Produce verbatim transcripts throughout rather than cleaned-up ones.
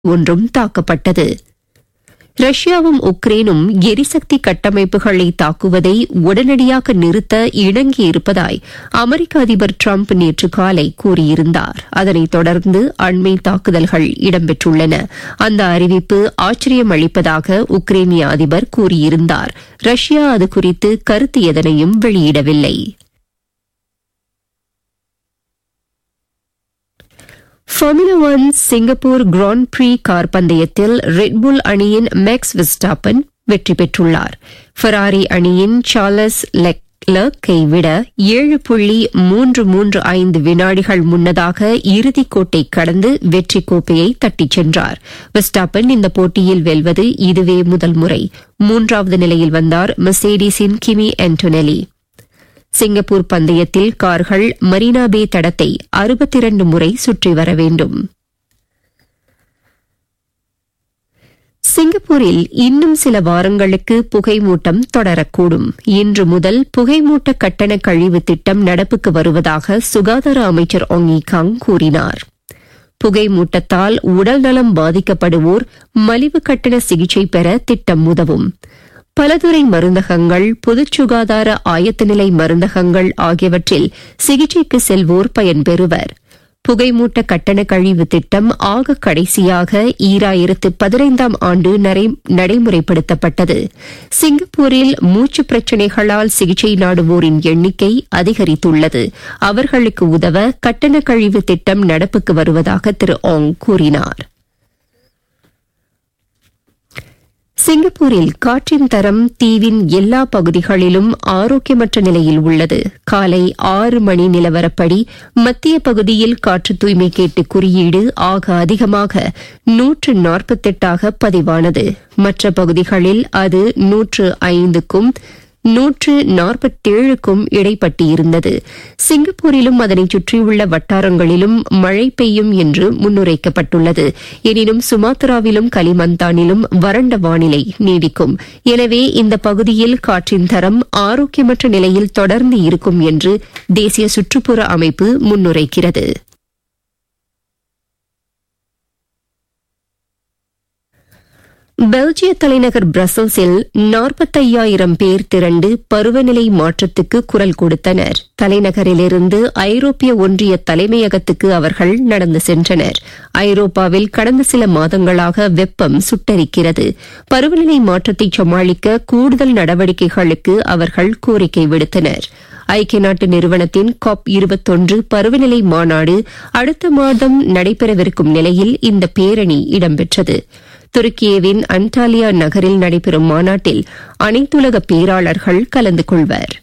ஒன்றும் தாக்கப்பட்டது. ரஷ்யாவும் உக்ரைனும் எரிசக்தி கட்டமைப்புகளை தாக்குவதை உடனடியாக நிறுத்த இணங்கியிருப்பதாய் அமெரிக்க அதிபர் டிரம்ப் நேற்று காலை கூறியிருந்தார். அதனைத் தொடர்ந்து அண்மை தாக்குதல்கள் இடம்பெற்றுள்ளன. அந்த அறிவிப்பு ஆச்சரியம் அளிப்பதாக உக்ரைனிய அதிபர் கூறியிருந்தார். ரஷ்யா அது குறித்து கருத்து எதனையும் வெளியிடவில்லை. Formula one Singapore grand free car பந்தயத்தில் ரெட்புல் அணியின் மேக்ஸ் வெர்ஸ்டாப்பன் வெற்றி பெற்றுள்ளார். ஃபெராரி அணியின் சார்லஸ் லெக்லர்க்கை விட ஏழு புள்ளி மூன்று மூன்று ஐந்து வினாடிகள் முன்னதாக இறுதிக்கோட்டை கடந்து வெற்றி கோப்பையை தட்டிச் சென்றார். வெர்ஸ்டாப்பன் இந்த போட்டியில் வெல்வது இதுவே முதல் முறை. மூன்றாவது நிலையில் வந்தார் மெர்சேடிஸின் கிமி ஆண்டோனெல்லி. சிங்கப்பூர் பந்தயத்தில் கார்கள் மரீனா பே தடத்தை அறுபத்தி இரண்டு முறை சுற்றி வர வேண்டும். சிங்கப்பூரில் இன்னும் சில வாரங்களுக்கு புகைமூட்டம் தொடரக்கூடும். இன்று முதல் புகைமூட்ட கட்டண கழிவு திட்டம் நடப்புக்கு வருவதாக சுகாதார அமைச்சர் ஆங் ஈ காங் கூறினார். புகைமூட்டத்தால் உடல்நலம் பாதிக்கப்படுவோர் மலிவு கட்டண சிகிச்சை பெற திட்டம் உதவும். பலதுறை மருந்தகங்கள், பொது சுகாதார ஆயத்தநிலை மருந்தகங்கள் ஆகியவற்றில் சிகிச்சைக்கு செல்வோர் பயன்பெறுவர். புகைமூட்ட கட்டண கழிவு திட்டம் ஆக கடைசியாக ஈராயிரத்து பதினைந்தாம் ஆண்டு நடைமுறைப்படுத்தப்பட்டது. சிங்கப்பூரில் மூச்சு பிரச்சினைகளால் சிகிச்சை நாடுவோரின் எண்ணிக்கை அதிகரித்துள்ளது. அவர்களுக்கு உதவ கட்டண கழிவு திட்டம் நடப்புக்கு வருவதாக திரு ஆங் கூறினார். சிங்கப்பூரில் காற்றின் தரம் தீவின் எல்லா பகுதிகளிலும் ஆரோக்கியமற்ற நிலையில் உள்ளது. காலை ஆறு மணி நிலவரப்படி மத்திய பகுதியில் காற்று தூய்மை கேட்டு குறியீடு ஆக அதிகமாக நூற்று நாற்பத்தெட்டாக பதிவானது. மற்ற பகுதிகளில் அது நூற்று ஐந்துக்கும் நூற்று நாற்பத்தேழுக்கும் இடைப்பட்டிருந்தது. சிங்கப்பூரிலும் அதனைச் சுற்றியுள்ள வட்டாரங்களிலும் மழை பெய்யும் என்று முன்னுரைக்கப்பட்டுள்ளது. எனினும் சுமாத்ராவிலும் கலிமந்தானிலும் வறண்ட வானிலை நீடிக்கும். எனவே இந்த பகுதியில் காற்றின் தரம் ஆரோக்கியமற்ற நிலையில் தொடர்ந்து இருக்கும் என்று தேசிய சுற்றுப்புற அமைப்பு முன்னுரைக்கிறது. பெல்ஜிய தலைநகர் பிரசல்ஸில் நாற்பத்தையாயிரம் பேர் திரண்டு பருவநிலை மாற்றத்துக்கு குரல் கொடுத்தனர். தலைநகரிலிருந்து ஐரோப்பிய ஒன்றிய தலைமையகத்துக்கு அவர்கள் நடந்து சென்றனர். ஐரோப்பாவில் கடந்த சில மாதங்களாக வெப்பம் சுட்டரிக்கிறது. பருவநிலை மாற்றத்தை சமாளிக்க கூடுதல் நடவடிக்கைகளுக்கு அவர்கள் கோரிக்கை விடுத்தனர். ஐக்கிய நாட்டு நிறுவனத்தின் காப் இருபத்தொன்று பருவநிலை மாநாடு அடுத்த மாதம் நடைபெறவிருக்கும் நிலையில் இந்த பேரணி இடம்பெற்றது. துருக்கியவின் அன்டாலியா நகரில் நடைபெறும் மாநாட்டில் அனைத்துலக பேராளர்கள் கலந்து கொள்வர்.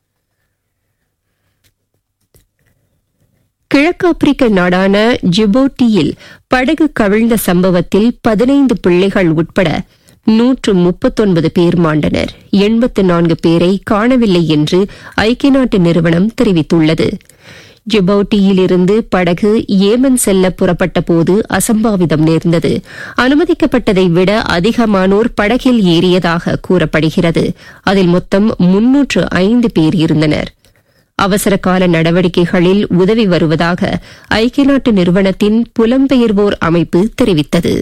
கிழக்காப்பிரிக்க நாடான ஜிபோட்டியில் படகு கவிழ்ந்த சம்பவத்தில் பதினைந்து பிள்ளைகள் உட்பட நூற்று முப்பத்தொன்பது பேர் மாண்டனர். எண்பத்து நான்கு பேரை காணவில்லை என்று ஐக்கிய நாட்டு நிறுவனம் தெரிவித்துள்ளது. ஜிபவுட்டியிலிருந்து படகு ஏமன் செல்ல புறப்பட்ட போது அசம்பாவிதம் நேர்ந்தது. அனுமதிக்கப்பட்டதை விட அதிகமானோர் படகில் ஏறியதாக கூறப்படுகிறது. அதில் மொத்தம் முன்னூற்று ஐந்து பேர் இருந்தனர். அவசர கால நடவடிக்கைகளில் உதவி வருவதாக ஐக்கிய நாட்டு நிறுவனத்தின் புலம்பெயர்வோர் அமைப்பு தெரிவித்தது.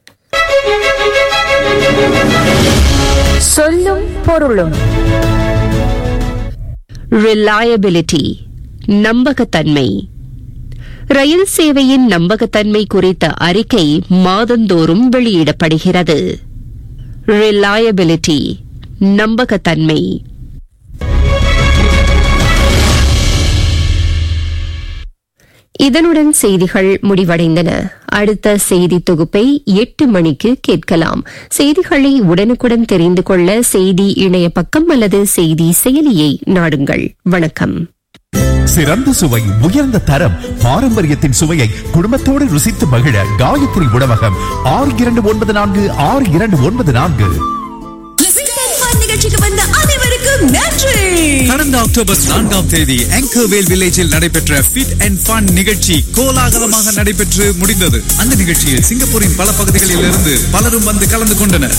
சொல்லும் பொருளும் ரிலையபிலிட்டி, நம்பகத்தன்மை. ரயில் சேவையின் நம்பகத்தன்மை குறித்த அறிக்கை மாதந்தோறும் வெளியிடப்படுகிறது. ரிலையபிலிட்டி, நம்பகத்தன்மை. இதனுடன் செய்திகள் முடிவடைந்தன. அடுத்த செய்தி தொகுப்பை எட்டு மணிக்கு கேட்கலாம். செய்திகளை உடனுக்குடன் தெரிந்து கொள்ள செய்தி இணைய பக்கம் அல்லது செய்தி செயலியை நாடுங்கள். வணக்கம். சிறந்த சுவை, உயர்ந்த தரம், பாரம்பரியத்தின் சுவையை குடும்பத்தோடு ருசித்து மகிழ காயத்ரி உணவகம். ஆறு இரண்டு ஒன்பது நான்கு ஆறு இரண்டு ஒன்பது நான்கு. கடந்த அக்டோபர் நான்காம் தேதி ஆங்கர்வேல் வில்லேஜில் நடைபெற்ற ஃபிட் அண்ட் ஃபன் நிகழ்ச்சி கோலாகலமாக நடைபெற்று முடிந்தது. அந்த நிகழ்ச்சியில் சிங்கப்பூரின் பல பகுதிகளில் இருந்து பலரும் வந்து கலந்து கொண்டனர்.